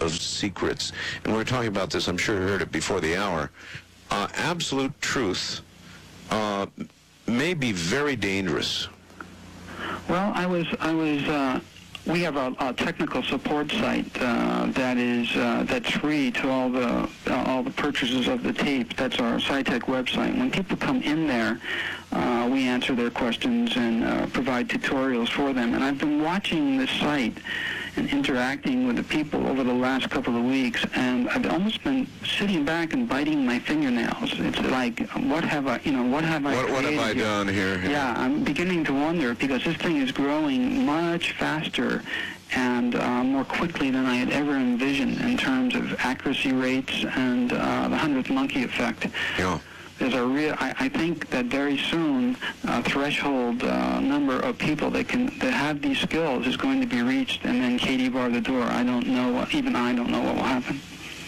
of secrets. And we were talking about this, I'm sure you heard it before the hour. Absolute truth may be very dangerous. Well, we have a technical support site that's free to all the purchasers of the tape. That's our SciTech website. When people come in there, we answer their questions and provide tutorials for them. And I've been watching this site and interacting with the people over the last couple of weeks, and I've almost been sitting back and biting my fingernails. It's like, what have I done here? Yeah, I'm beginning to wonder, because this thing is growing much faster and more quickly than I had ever envisioned in terms of accuracy rates and the 100th monkey effect. Yeah. There's I think that very soon a threshold number of people that have these skills is going to be reached, and then Katie barred the door. I don't know, even I don't know what will happen.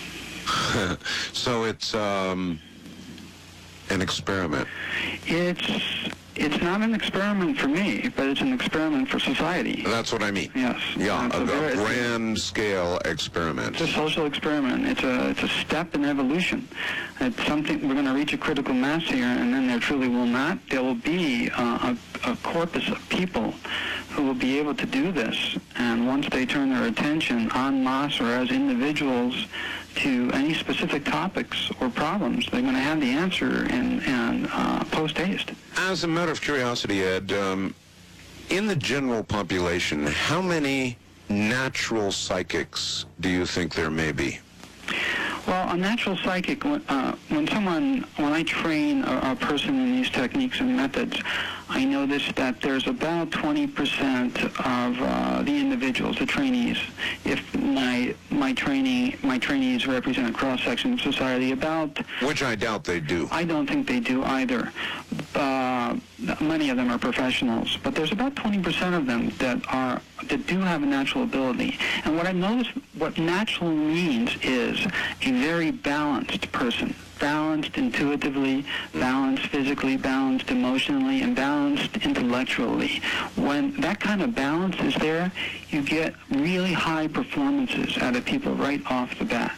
So it's an experiment. It's not an experiment for me, but it's an experiment for society. That's what I mean. Yes. Yeah, a grand-scale experiment. It's a social experiment. It's a step in evolution. It's something, we're going to reach a critical mass here, and then there truly will not. There will be a corpus of people who will be able to do this, and once they turn their attention en masse or as individuals to any specific topics or problems, they're going to have the answer in post-haste. As a matter of curiosity, Ed, in the general population, how many natural psychics do you think there may be? Well, a natural psychic, when I train a person in these techniques and methods, I notice that there's about 20% of the individuals, the trainees, if my trainees represent a cross-section of society, about... Which I doubt they do. I don't think they do either. Many of them are professionals, but there's about 20% of them that do have a natural ability. And what I've noticed, what natural means is a very balanced person. Balanced intuitively, balanced physically, balanced emotionally, and balanced intellectually. When that kind of balance is there, you get really high performances out of people right off the bat.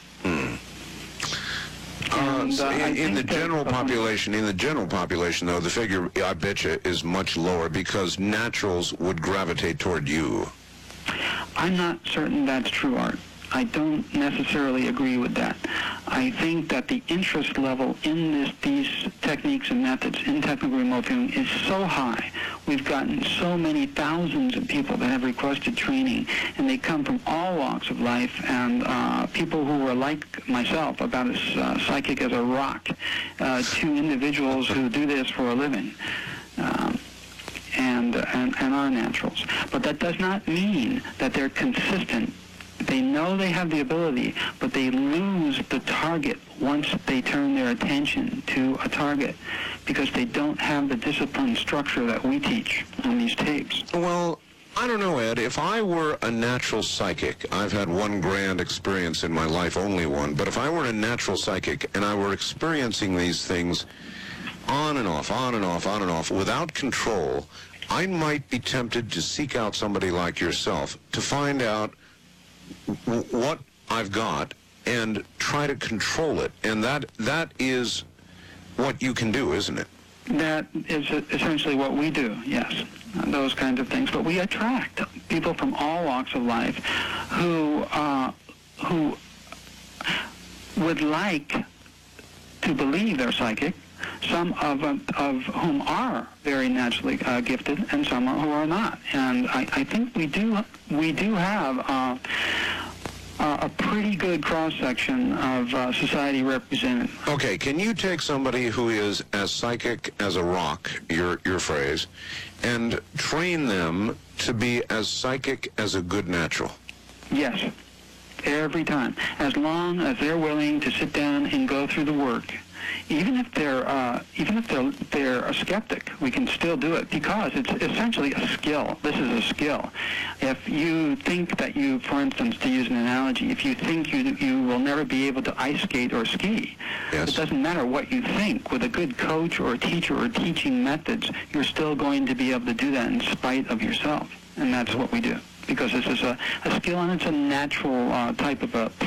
In the general population, though, the figure, I bet you, is much lower because naturals would gravitate toward you. I'm not certain that's true, Art. I don't necessarily agree with that. I think that the interest level in these techniques and methods in technical remote viewing is so high. We've gotten so many thousands of people that have requested training, and they come from all walks of life, and people who are like myself, about as psychic as a rock, to individuals who do this for a living. And are naturals. But that does not mean that they're consistent. They know they have the ability, but they lose the target once they turn their attention to a target, because they don't have the discipline structure that we teach on these tapes. Well, I don't know, Ed. If I were a natural psychic, I've had one grand experience in my life, only one, but if I were a natural psychic and I were experiencing these things on and off, on and off, on and off, without control, I might be tempted to seek out somebody like yourself to find out what I've got and try to control it. And that is what you can do, isn't it? That is essentially what we do, yes, those kinds of things. But we attract people from all walks of life who would like to believe they're psychic, some of whom are very naturally gifted, and some who are not. And I think we do have a pretty good cross-section of society represented. Okay, can you take somebody who is as psychic as a rock, your phrase, and train them to be as psychic as a good natural? Yes, every time, as long as they're willing to sit down and go through the work. Even if they're a skeptic, we can still do it, because it's essentially a skill. This is a skill. If you think that you, for instance, to use an analogy, if you think you will never be able to ice skate or ski, yes, it doesn't matter what you think. With a good coach or a teacher or teaching methods, you're still going to be able to do that in spite of yourself, and that's what we do. Because this is a skill, and it's a natural type of a